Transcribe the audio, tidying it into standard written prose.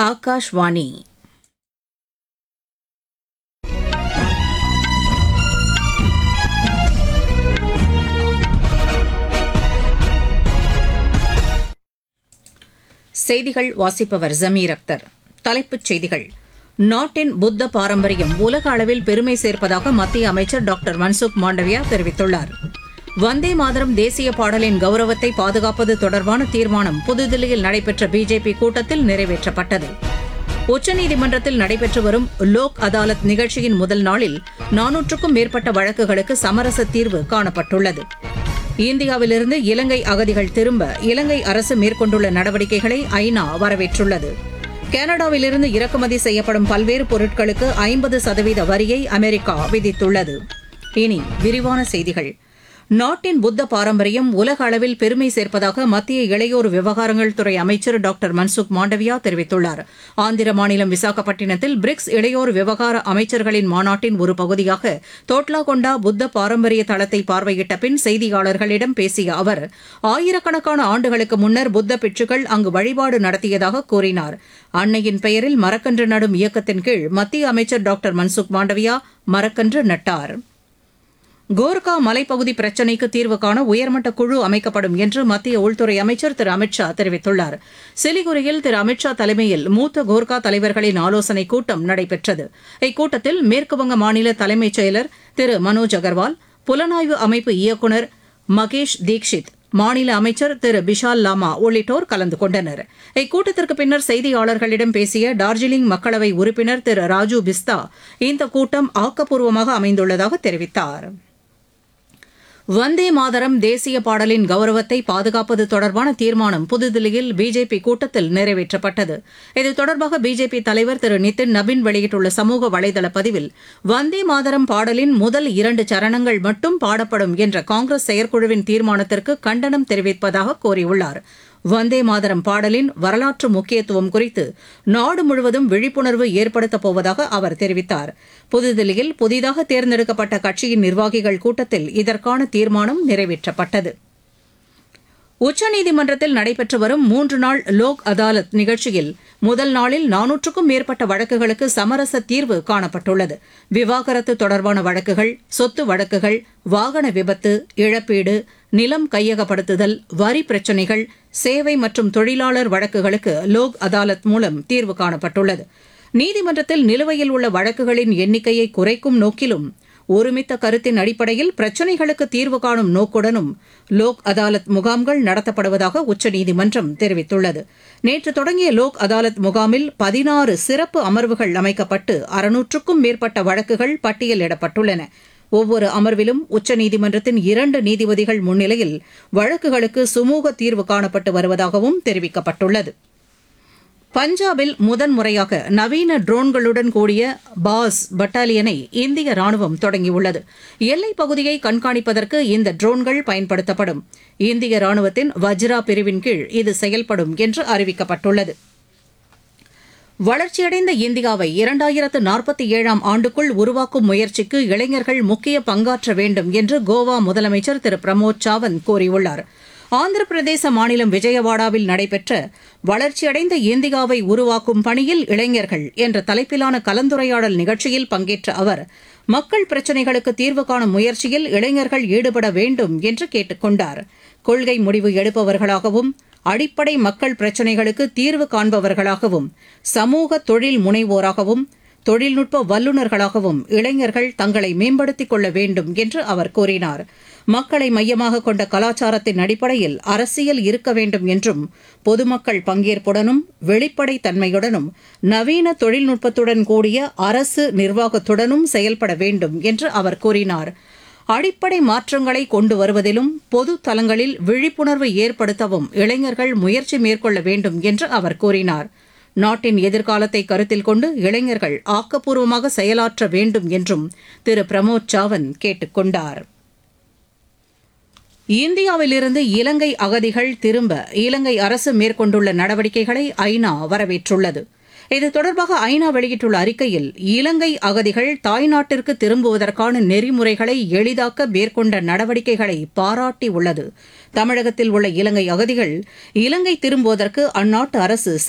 ஆகாஷ்வாணி. செய்திகள் வாசிப்பவர் ஜமீர் அக்தர். தலைப்புச் செய்திகள். நாட்டின் புத்த பாரம்பரியம் உலக அளவில் பெருமை சேர்ப்பதாக மத்திய அமைச்சர் டாக்டர் மன்சுக் மாண்டவியா தெரிவித்துள்ளார். வந்தே மாதரம் தேசிய பாடலின் கௌரவத்தை பாதுகாப்பது தொடர்பான தீர்மானம் புதுதில்லியில் நடைபெற்ற பிஜேபி கூட்டத்தில் நிறைவேற்றப்பட்டது. உச்சநீதிமன்றத்தில் நடைபெற்று வரும் லோக் அதாலத் நிகழ்ச்சியின் முதல் நாளில் 400க்கும் மேற்பட்ட வழக்குகளுக்கு சமரச தீர்வு காணப்பட்டுள்ளது. இந்தியாவிலிருந்து இலங்கை அகதிகள் திரும்ப இலங்கை அரசு மேற்கொண்டுள்ள நடவடிக்கைகளை ஐநா வரவேற்றுள்ளது. கனடாவிலிருந்து இறக்குமதி செய்யப்படும் பல்வேறு பொருட்களுக்கு 50% வரியை அமெரிக்கா விதித்துள்ளது. இனி விரிவான செய்திகள். நாட்டின் புத்த பாரம்பரியம் உலக அளவில் பெருமை சேர்ப்பதாக மத்திய இளையோர் விவகாரங்கள் துறை அமைச்சர் டாக்டர் மன்சுக் மாண்டவியா தெரிவித்துள்ளார். ஆந்திர மாநிலம் விசாகப்பட்டினத்தில் பிரிக்ஸ் இளையோர் விவகார அமைச்சர்களின் மாநாட்டின் ஒரு பகுதியாக தோட்லாகொண்டா புத்த பாரம்பரிய தளத்தை பார்வையிட்ட பின் செய்தியாளர்களிடம் பேசிய அவர், ஆயிரக்கணக்கான ஆண்டுகளுக்கு முன்னர் புத்த பிட்சுக்கள் அங்கு வழிபாடு நடத்தியதாக கூறினார். அன்னையின் பெயரில் மரக்கன்று நடும் இயக்கத்தின் கீழ் மத்திய அமைச்சர் டாக்டர் மன்சுக் மாண்டவியா மரக்கன்று நட்டார். கோர்கா மலைப்பகுதி பிரச்சினைக்கு தீர்வு காண உயர்மட்ட குழு அமைக்கப்படும் என்று மத்திய உள்துறை அமைச்சர் திரு அமித் ஷா தெரிவித்துள்ளார். சிலிகுரியில் திரு அமித் ஷா தலைமையில் மூத்த கோர்கா தலைவர்களின் ஆலோசனைக் கூட்டம் நடைபெற்றது. இக்கூட்டத்தில் மேற்குவங்க மாநில தலைமைச் செயலர் திரு மனோஜ் அகர்வால், புலனாய்வு அமைப்பு இயக்குநர் மகேஷ் தீக்ஷித், மாநில அமைச்சர் திரு பிஷால் லாமா உள்ளிட்டோர் கலந்து கொண்டனர். இக்கூட்டத்திற்கு பின்னர் செய்தியாளர்களிடம் பேசிய டார்ஜிலிங் மக்களவை உறுப்பினர் திரு ராஜு பிஸ்தா, இந்த கூட்டம் ஆக்கப்பூர்வமாக அமைந்துள்ளதாக தெரிவித்தார். வந்தே மாதரம் தேசிய பாடலின் கௌரவத்தை பாதுகாப்பது தொடர்பான தீர்மானம் புதுதில்லியில் பிஜேபி கூட்டத்தில் நிறைவேற்றப்பட்டது. இது தொடர்பாக பிஜேபி தலைவர் திரு நிதின் நபின் வெளியிட்டுள்ள சமூக வலைதள பதிவில், வந்தே மாதரம் பாடலின் முதல் 2 சரணங்கள் மட்டும் பாடப்படும் என்ற காங்கிரஸ் செயற்குழுவின் தீர்மானத்திற்கு கண்டனம் தெரிவிப்பதாக கூறியுள்ளார். வந்தே மாதரம் பாடலின் வரலாற்று முக்கியத்துவம் குறித்து நாடு முழுவதும் விழிப்புணர்வு ஏற்படுத்தப் போவதாக அவர் தெரிவித்தார். புதுதில்லியில் புதிதாக தேர்ந்தெடுக்கப்பட்ட கட்சியின் நிர்வாகிகள் கூட்டத்தில் இதற்கான தீர்மானம் நிறைவேற்றப்பட்டது. உச்சநீதிமன்றத்தில் நடைபெற்று வரும் 3 நாள் லோக் அதாலத் நிகழ்ச்சியில் முதல் நாளில் 400க்கும் மேற்பட்ட வழக்குகளுக்கு சமரச தீர்வு காணப்பட்டுள்ளது. விவாகரத்து தொடர்பான வழக்குகள், சொத்து வழக்குகள், வாகன விபத்து, இழப்பீடு, நிலம் கையகப்படுத்துதல், வரி பிரச்சினைகள், சேவை மற்றும் தொழிலாளர் வழக்குகளுக்கு லோக் அதாலத் மூலம் தீர்வு காணப்பட்டுள்ளது. நீதிமன்றத்தில் நிலுவையில் உள்ள வழக்குகளின் எண்ணிக்கையை குறைக்கும் நோக்கிலும் ஒருமித்த கருத்தின் அடிப்படையில் பிரச்சினைகளுக்கு தீர்வு காணும் நோக்குடனும் லோக் அதாலத் முகாம்கள் நடத்தப்படுவதாக உச்சநீதிமன்றம் தெரிவித்துள்ளது. நேற்று தொடங்கிய லோக் அதாலத் முகாமில் 16 சிறப்பு அமர்வுகள் அமைக்கப்பட்டு 600க்கும் மேற்பட்ட வழக்குகள் பட்டியலிடப்பட்டுள்ளன. ஒவ்வொரு அமர்விலும் உச்சநீதிமன்றத்தின் 2 நீதிபதிகள் முன்னிலையில் வழக்குகளுக்கு சுமூக தீர்வு காணப்பட்டு வருவதாகவும் தெரிவிக்கப்பட்டுள்ளது. பஞ்சாபில் முதன்முறையாக நவீன ட்ரோன்களுடன் கூடிய பாஸ் பட்டாலியனை இந்திய ராணுவம் தொடங்கியுள்ளது. எல்லைப் பகுதியை கண்காணிப்பதற்கு இந்த ட்ரோன்கள் பயன்படுத்தப்படும். இந்திய ராணுவத்தின் வஜ்ரா பிரிவின் கீழ் இது செயல்படும் என்று அறிவிக்கப்பட்டுள்ளது. வளர்ச்சியடைந்த இந்தியாவை 2047ஆம் ஆண்டுக்குள் உருவாக்கும் முயற்சிக்கு இளைஞர்கள் முக்கிய பங்காற்ற வேண்டும் என்று கோவா முதலமைச்சர் திரு பிரமோத் சாவந்த் கூறியுள்ளார். ஆந்திர பிரதேச மாநிலம் விஜயவாடாவில் நடைபெற்ற வளர்ச்சியடைந்த இந்தியாவை உருவாக்கும் பணியில் இளைஞர்கள் என்ற தலைப்பிலான கலந்துரையாடல் நிகழ்ச்சியில் பங்கேற்ற அவர், மக்கள் பிரச்சினைகளுக்கு தீர்வு காணும் முயற்சியில் இளைஞர்கள் ஈடுபட வேண்டும் என்று கேட்டுக் கொண்டார். கொள்கை முடிவு எடுப்பவர்களாகவும், அடிப்படை மக்கள் பிரச்சினைகளுக்கு தீர்வு காண்பவர்களாகவும், சமூக தொழில் முனைவோராகவும், தொழில்நுட்ப வல்லுநர்களாகவும் இளைஞர்கள் தங்களை மேம்படுத்திக் கொள்ள வேண்டும் என்று அவர் கூறினார். மக்களை மையமாக கொண்ட கலாச்சாரத்தின் அடிப்படையில் அரசியல் இருக்க வேண்டும் என்றும், பொதுமக்கள் பங்கேற்புடனும் வெளிப்படை தன்மையுடனும் நவீன தொழில்நுட்பத்துடன் கூடிய அரசு நிர்வாகத்துடனும் செயல்பட வேண்டும் என்று அவர் கூறினார். அடிப்படை மாற்றங்களை கொண்டு வருவதிலும் பொது தளங்களில் விழிப்புணர்வு ஏற்படுத்தவும் இளைஞர்கள் முயற்சி மேற்கொள்ள வேண்டும் என்று அவர் கூறினார். நாட்டின் எதிர்காலத்தை கருத்தில் கொண்டு இளைஞர்கள் ஆக்கப்பூர்வமாக செயலாற்ற வேண்டும் என்றும் திரு பிரமோத் சாவந்த் கேட்டுக் கொண்டார். இந்தியாவிலிருந்து இலங்கை அகதிகள் திரும்ப இலங்கை அரசு மேற்கொண்டுள்ள நடவடிக்கைகளை ஐநா வரவேற்றுள்ளது. இது தொடர்பாக ஐநா வெளியிட்டுள்ள அறிக்கையில், இலங்கை அகதிகள் தாய்நாட்டிற்கு திரும்புவதற்கான நெறிமுறைகளை எளிதாக்க மேற்கொண்ட நடவடிக்கைகளை பாராட்டியுள்ளது. தமிழகத்தில் உள்ள இலங்கை அகதிகள் இலங்கை திரும்புவதற்கு அந்நாட்டு அரசு